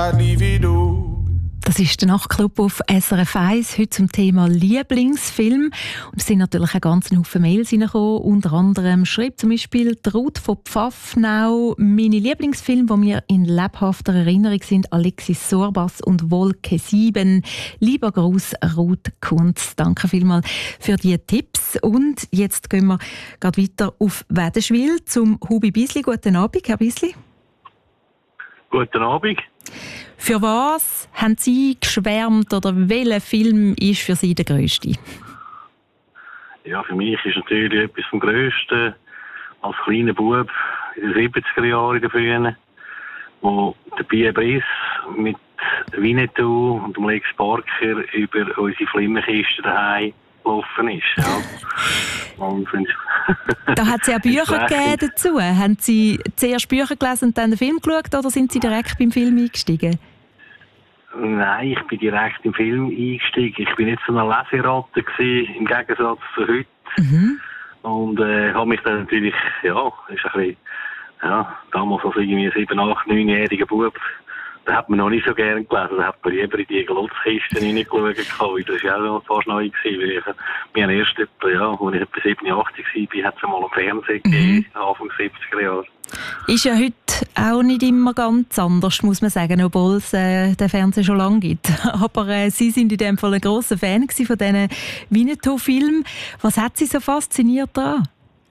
I'd leave it all. Das ist der Nachtclub auf SRF 1, heute zum Thema Lieblingsfilm. Und es sind natürlich ein ganzen Haufen Mails reingekommen. Unter anderem schreibt zum Beispiel die Ruth von Pfaffnau: meine Lieblingsfilme, die mir in lebhafter Erinnerung sind, Alexis Sorbas und Wolke 7. Lieber Gruß, Ruth Kunz. Danke vielmals für die Tipps. Und jetzt gehen wir gerade weiter auf Wädenswil zum Hubi Biesli. Guten Abend, Herr Biesli. Guten Abend. Für was haben Sie geschwärmt oder welcher Film ist für Sie der grösste? Ja, für mich ist natürlich etwas vom Grössten als kleiner Bub in den 70er Jahren in der Frühen, wo der Pierre Brice mit Winnetou und dem Lex Barker über unsere Flimmerkiste daheim gelaufen ist. Ja. Da hat es ja Bücher gegeben dazu. Haben Sie zuerst Bücher gelesen und dann den Film geschaut oder sind Sie direkt beim Film eingestiegen? Nein, ich bin direkt im Film eingestiegen. Ich bin nicht so eine Leseratte gewesen, im Gegensatz zu heute. Mhm. Und habe mich dann natürlich, ja, ist ein bisschen, ja, damals als irgendwie 7-, 8-, 9-jähriger Bub, da hat man noch nicht so gerne gelesen. Da hat man lieber in die Glotzkisten reingeschaut. Das war ja auch fast neu gewesen. Wir haben erst etwa, ja, als ich etwa 7, 8 war, hat es einmal am Fernsehen gegeben, Anfang 70er Jahre. Ist ja heute auch nicht immer ganz anders, muss man sagen, obwohl es den Fernseher schon lange gibt. Aber Sie sind in dem Fall ein grosser Fan von diesen Winnetou-Filmen. Was hat Sie so fasziniert daran?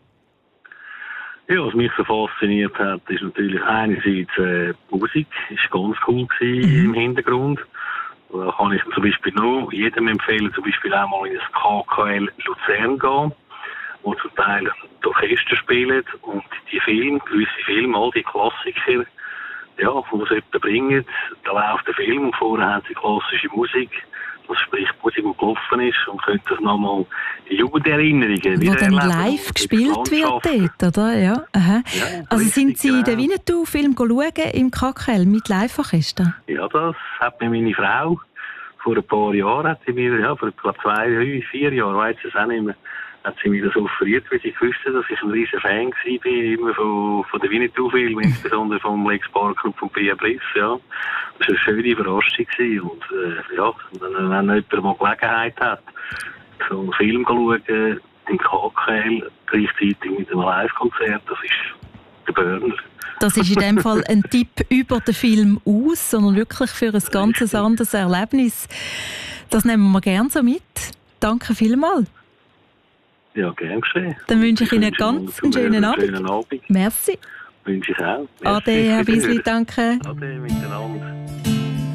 Ja, was mich so fasziniert hat, ist natürlich einerseits die Musik, ist ganz cool gewesen im Hintergrund. Da kann ich zum Beispiel noch jedem empfehlen, zum Beispiel auch mal in das KKL Luzern gehen, wo zum Teil die Orchester spielen und die Filme, gewisse Filme, all die Klassiker, ja, die sie jemanden bringen, da läuft der Film und vorher haben sie klassische Musik. Das sprich Musik, die gelaufen ist, und könnte das nochmal die Jugenderinnerungen wo dann live gespielt wird dort, oder? Ja. Aha. Ja, also sind Sie den Winnetou-Film schauen im KKL mit Live-Orchester? Ja, das hat mir meine Frau vor ein paar Jahren, hat sie mir, ja, vor 2, 3, 4 Jahren, weiß ich es auch nicht mehr, hat sie mir das offeriert, weil sie wusste, dass ich ein riesen Fan war, immer von den Winnetou-Filmen, insbesondere vom Lex Barker und von Pierre Brice, ja. Das war eine schöne Überraschung gewesen. Und, ja, wenn jemand mal Gelegenheit hat, so einen Film zu schauen, im KKL, gleichzeitig mit einem Live-Konzert, das ist der Burner. Das ist in dem Fall ein Tipp über den Film aus, sondern wirklich für ein ganz anderes Erlebnis. Das nehmen wir gerne so mit. Danke vielmals. Ja, gern geschehen. Dann wünsche ich Ihnen einen ganz schönen Abend. Schönen Abend. Merci. Wünsche ich auch. Merci. Ade, Herr Biesli, danke. Ade, miteinander.